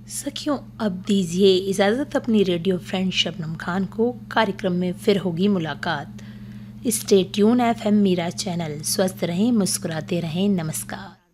सखियों, अब दीजिए इजाज़त अपनी रेडियो फ्रेंड शबनम खान को। कार्यक्रम में फिर होगी मुलाकात। Stay tune FM Meera channel. स्वस्थ रहें, मुस्कुराते रहें। नमस्कार।